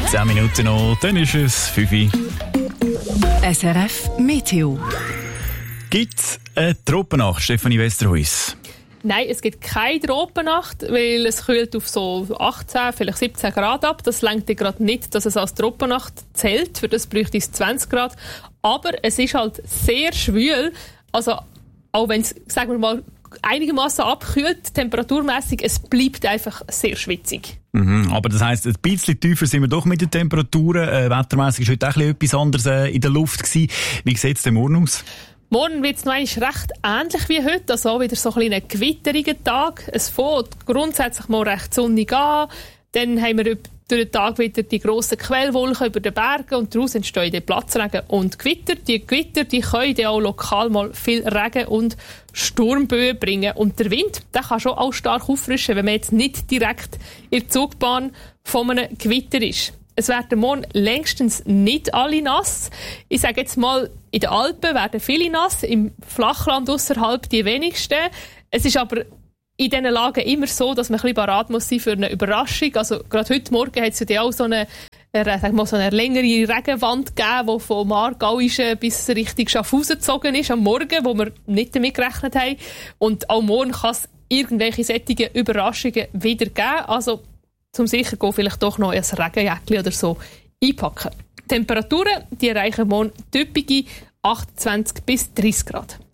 10 Minuten noch, dann ist es 5 Uhr. SRF Meteo. Gibt es eine Tropennacht, Stefanie Westerhuis? Nein, es gibt keine Tropennacht, weil es kühlt auf so 18, vielleicht 17 Grad ab. Das reicht gerade nicht, dass es als Tropennacht zählt. Für das bräuchte es 20 Grad. Aber es ist halt sehr schwül. Also, auch wenn es, sagen wir mal, einigermaßen abkühlt, temperaturmässig, es bleibt einfach sehr schwitzig. Aber das heisst, ein bisschen tiefer sind wir doch mit den Temperaturen. Wettermässig war heute auch etwas anderes in der Luft gewesen. Wie sieht es denn morgen aus? Morgen wird es noch recht ähnlich wie heute, also auch wieder so ein kleiner gewitteriger Tag. Es fängt grundsätzlich mal recht sonnig an. Dann haben wir durch den Tag wieder die grossen Quellwolken über den Bergen und daraus entstehen dann Platzregen und Gewitter. Die Gewitter, die können dann auch lokal mal viel Regen und Sturmböen bringen. Und der Wind, der kann schon auch stark auffrischen, wenn man jetzt nicht direkt in der Zugbahn von einem Gewitter ist. Es werden morgen längstens nicht alle nass. Ich sage jetzt mal, in den Alpen werden viele nass, im Flachland ausserhalb die wenigsten. Es ist aber in diesen Lagen immer so, dass man ein bisschen parat muss sein für eine Überraschung. Also gerade heute Morgen hat es ja auch so eine längere Regenwand gegeben, die vom Aargauischen bis Richtung Schaffhausen gezogen ist, am Morgen, wo wir nicht damit gerechnet haben. Und auch morgen kann es irgendwelche solche Überraschungen wieder geben. Also zum sicher gehen vielleicht doch noch ein Regenjäckchen oder so einpacken. Die Temperaturen, die erreichen morgen typische 28 bis 30 Grad.